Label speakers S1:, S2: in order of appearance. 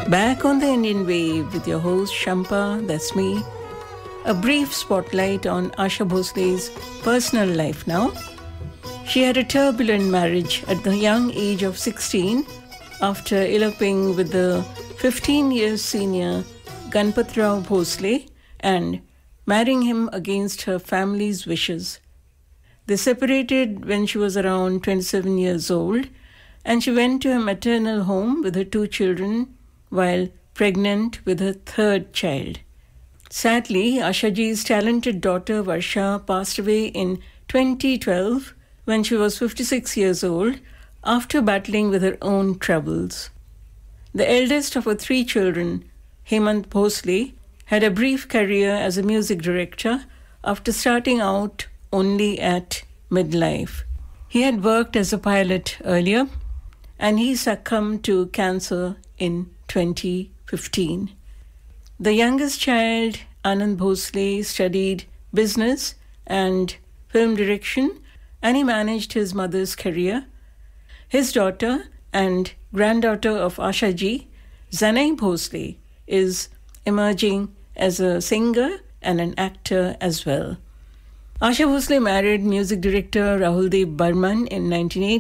S1: Back on the Indian Wave with your host Shampa, that's me. A brief spotlight on Asha Bhosle's personal life now. She had a turbulent marriage at the young age of 16 after eloping with the 15 years senior Ganpatrao Bhosle and marrying him against her family's wishes. They separated when she was around 27 years old, and she went to a maternal home with her 2 children while pregnant with her 3rd child. Sadly, Ashaji's talented daughter Varsha passed away in 2012 when she was 56 years old after battling with her own troubles. The eldest of her 3 children, Hemant Bhosle, had a brief career as a music director after starting out only at midlife. He had worked as a pilot earlier, and he succumbed to cancer in 2015. The youngest child, Anand Bhosle, studied business and film direction, and he managed his mother's career. His daughter and granddaughter of Ashaji, Zanai Bhosle, is emerging as a singer and an actor as well. Asha Bhosle married music director Rahul Dev Burman in 1980